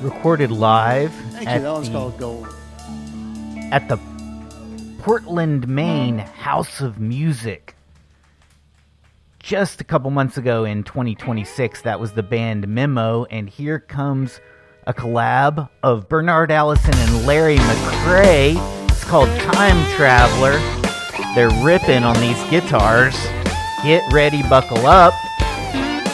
recorded live Thank you. That one's called Gold. At the Portland, Maine House of Music. Just a couple months ago in 2026, that was the band Memo, and here comes a collab of Bernard Allison and Larry McCray. It's called Time Traveler. They're ripping on these guitars. Get ready, buckle up.